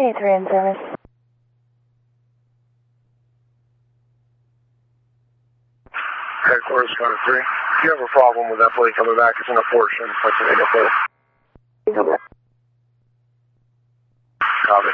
23 in service. Headquarters 23. If you have a problem with that plate coming back, it's in a portion. That's an 804. Copy.